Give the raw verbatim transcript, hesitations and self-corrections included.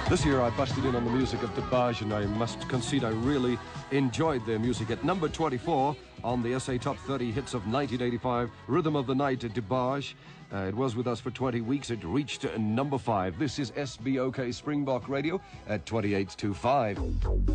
This year I busted in on the music of DeBarge, and I must concede I really enjoyed their music. At number twenty-four on the S A Top thirty Hits of nineteen eighty-five, Rhythm of the Night, DeBarge. Uh, it was with us for twenty weeks. It reached uh, number five. This is S B O K Springbok Radio at twenty-eight to five.